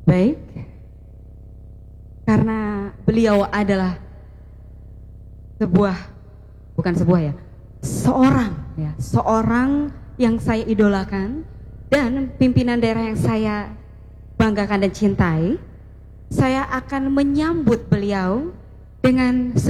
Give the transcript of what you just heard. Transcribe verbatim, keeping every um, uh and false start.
Baik, karena beliau adalah sebuah, bukan sebuah ya, seorang ya, seorang yang saya idolakan dan pimpinan daerah yang saya banggakan dan cintai, saya akan menyambut beliau dengan